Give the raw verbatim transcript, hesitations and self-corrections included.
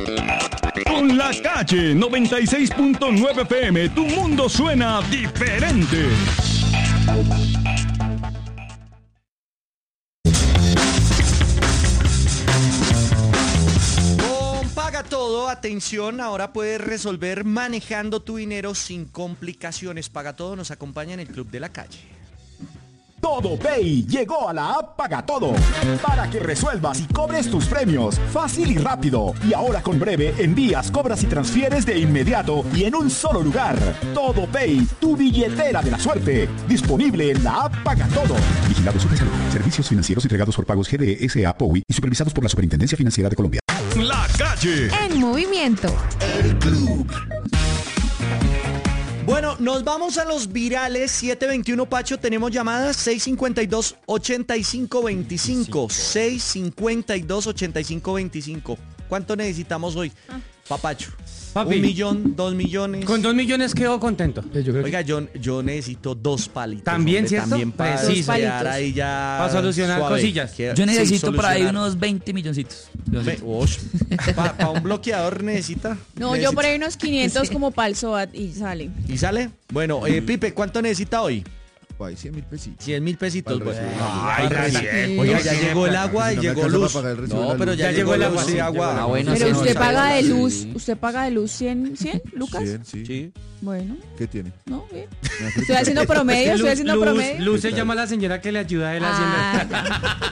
Con La Calle noventa y seis punto nueve F M, tu mundo suena diferente. Con Paga Todo, atención, ahora puedes resolver manejando tu dinero sin complicaciones. Paga Todo nos acompaña en el Club de la Calle. Todo Pay llegó a la app Paga Todo para que resuelvas y cobres tus premios fácil y rápido. Y ahora con Breve envías, cobras y transfieres de inmediato y en un solo lugar. Todo Pay, tu billetera de la suerte. Disponible en la app Paga Todo. Vigilado Supersalud. Servicios financieros entregados por Pagos G D S A P O W I y supervisados por la Superintendencia Financiera de Colombia. La Calle en movimiento. El Club. Bueno, nos vamos a los virales. siete veintiuno, Pacho, tenemos llamadas. seis cincuenta y dos, ochenta y cinco veinticinco. seis cincuenta y dos, ochenta y cinco veinticinco. ¿Cuánto necesitamos hoy, ah. Papacho? Papi, un millón, dos millones. Con dos millones quedo contento. Yo creo Oiga, que... yo, yo necesito dos palitos. También, hombre, ¿cierto? También para Preciso. ahí ya para solucionar suave. Cosillas. Que, yo necesito sí, por ahí unos veinte milloncitos. Para pa un bloqueador necesita. No, necesita. yo por ahí unos quinientos como para el SOAT y sale. ¿Y sale? Bueno, eh, Pipe, ¿cuánto necesita hoy? Ay, cien mil pesitos. cien mil pesitos. Bueno. Ay, Ay, Oiga, ya llegó el agua y no luz. luz. No, pero ya, ya llegó el agua. Sí, agua. Ah, bueno, pero sí, usted no, paga no, de sí. luz, usted paga de luz cien, cien, Lucas. cien, sí. Sí. Bueno. ¿Qué tiene? No, bien. Estoy haciendo promedio, estoy haciendo luz, promedio. Luz se llama a la señora que le ayuda a él ah, haciendo.